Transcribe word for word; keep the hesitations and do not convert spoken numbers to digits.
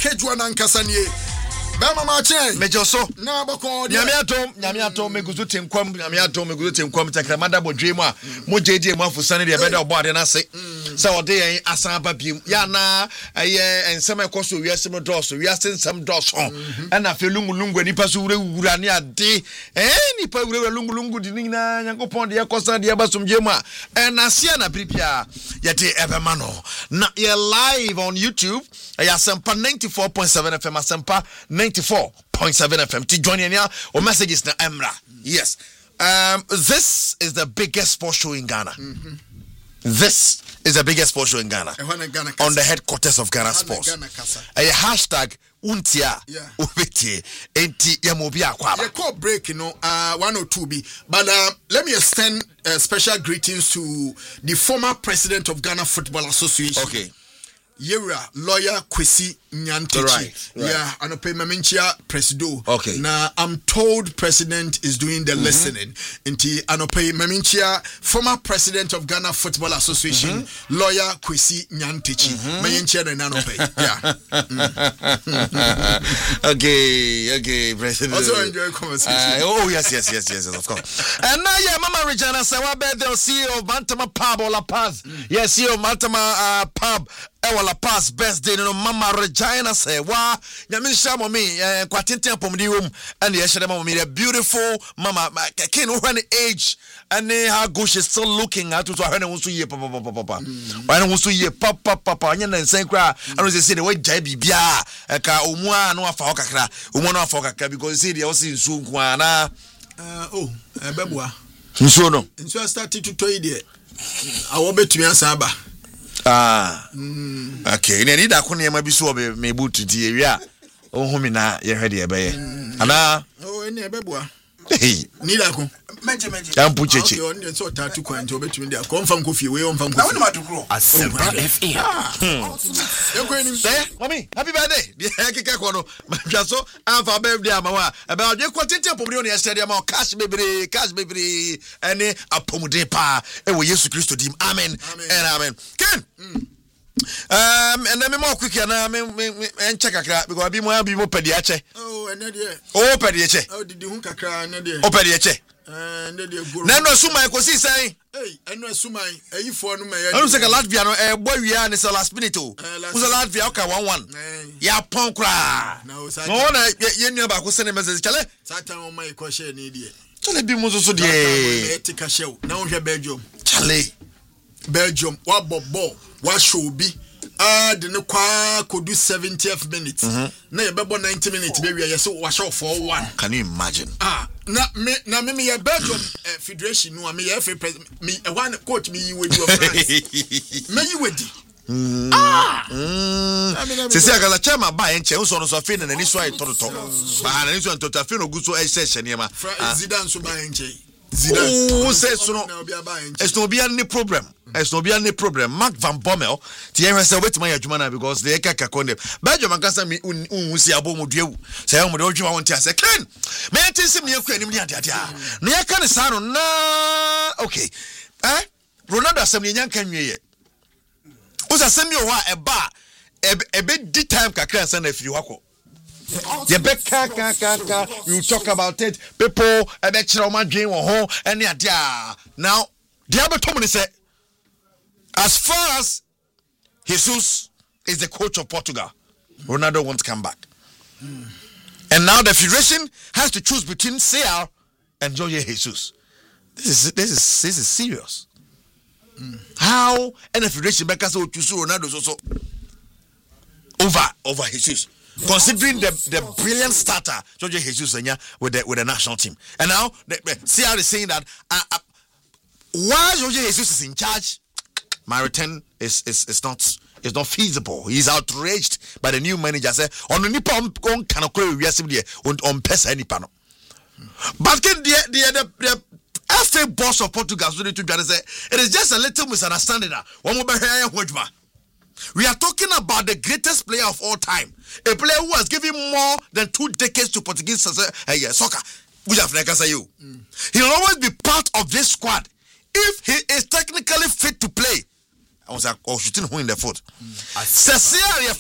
kedwa na nkasa nie Bema mache mejo so na bako nyame atom nyame atom meguzu tenkwam nyame atom meguzu tenkwam takramada bodwe mu a mo jeje mu afusane de beda obo ade na se se ode yen asan ba biem ya na eye ensem ekoso wiase mo doso wiase nsem doso na fe lungulungu nipa so wura wura ne ade eh nipa wura lungulungu di nyina yankopon de ekosan de basomje mu a na se na pripia yete ebema no na ye live on YouTube ya sempa ninety-four point seven F M sempa ninety-four point seven F M. To join in here, or messages na Emra. Yes. Um, this is the biggest sports show in Ghana. Mm-hmm. This is the biggest sports show in Ghana. On the headquarters of Ghana Sports. A hashtag untia ubiti enti yamobi akwa. Yeah, call break, you know, uh, one or two B. But uh, let me extend uh, special greetings to the former president of Ghana Football Association. Okay. Yera lawyer Kwesi Nyantechi. Right, right. Yeah, anope mamenchia presido. Okay. Na I'm told president is doing the mm-hmm. listening. Inti anope mamenchia former president of Ghana Football Association, mm-hmm. lawyer Kwesi Nyantechi. Mamenchia mm-hmm. na anope. Yeah. Mm. Okay, okay, president. Also enjoy conversation. Uh, oh yes, yes, yes, yes, yes, of course. And now yeah, Mama Regina Sawa the C E O of Bantama Pub or La Paz. Mm. Yes, C E O of Bantama uh, Pub. Ewala pass best day no Mama Regina say wa nyame sha mo me kwatenten pomdi wom and ye shede mo me the beautiful mama ken wo hwane age and how good she's still looking at to hwane wo so ye papa papa papa hwane wo so ye papa papa anya na nsan kra anu say say the way jai bibia e ka omu a no afa okakra omu no afa okakra because say the o say nsu nku ana uh oh ebeboa nsu no nsu start to toy there awo betumi ansa ba. Ah, mm. Okay. Ne need akon yema bi so be me butu ti ewia. Ohun mi na ye hwede e be ye. Ana oh eni e beboa. Hey, need akon. Meje meje. Yampu cheche. Okay, on so tatu kwan to betumi dia. Confirm kofi we on fam kofi. Na wona madukro. Asempa F M. Yeko eni. Say, mommy, happy birthday. Di keke ko no. Mahwa so amfa birthday amawa. E be odwe ko tete pomri on yesterday ama cash bebre, cash bebre. Ene apomude pa. E wo Yesu Kristo dim. Amen. And amen. Ken. Mm. Um, and then me more quick na me en check kakra because bi mo bi mo pedi ache. Oh, ene de. Oh, pedi ache. Oh, didi hu kakra ene de. Oh, pedi ache. Eh, ene de guru. Na no suma ko si sai. Hey, eno asumai, eyifo no me ya. Anu se ka Latvia no eh boy wia ne se last minute o. Uso Latvia ka one one. Ya pon kra. No, sa. No na ye nua ba ko se ne message chale. Satan o mai ko share ni die. Chale bi mo so so de. Etika show. Na won hwe Belgium. Chale. Belgium wa bobo, wa show bi. Ah, de ne kwa kodu seventieth minute. Na ye bebo ninety minutes be wi ye so wa show for one. Can you imagine? Ah, na me na me me Belgium uh, Federation no me ye me one coach me you with your France. Me you with Mm. Ah. Mm. Se se agala chama ba enche unso no so fe na ni so ai toto. Ba na ni so toto fe no guso e se hye ma. Zidane so ba enche. Zidane. Oh, se so no. It's no be any problem. It's no be any problem. Mark Van Bommel, the M S L wait my adwuma because they kaka konde. Belgium ankasa mi unhu si abomu duewu. Say am de odwuma won tia say Ken. Me tinsim ne akua nim ne ade ade a. Ne yaka ne sa no na okay. Eh? Ronaldo asem ne nyanka nwie. Usa asem yo wa eba ebe di time kakra nsa na afiri hwako. You be ka ka ka ka you talk about it people ebe kire o madwen wo ho ene ade a. Now, the other Tommy say as far as Jesus is the coach of Portugal, Ronaldo won't come back. Mm. And now the federation has to choose between C R and Jorge Jesus. This is this is this is serious. Mm. How and the federation back so choose Ronaldo so so over over Jesus, considering the the brilliant starter Jorge Jesus with the with the national team. And now the, the C R is saying that uh, uh, while Jorge Jesus is in charge, my return is is is not is not feasible. He's outraged by the new manager. Say on nipa on can we on on pesa nipa no. But can the the the F A boss of Portugal so to say it is just a little misunderstanding. We are talking about the greatest player of all time, a player who has given more than two decades to Portuguese soccer. He will always be part of this squad if he is technically fit to play. I was like, oh, shooting who in the foot. Mm.